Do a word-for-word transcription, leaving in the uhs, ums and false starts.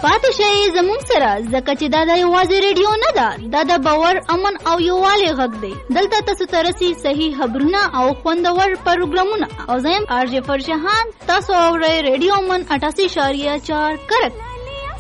پاتې شئ زموږ سره ځکه چې دا د یوازې ریډیو نه ده، دا د باور، امن او یووالي غږ دی. دلته تاسو ته رسي صحیح خبرونه او خوندور پروګرامونه. او زه یم آر جې فرشهان، تاسو اورئ ریډیو من اٹھاسی اشاریه چار کرک.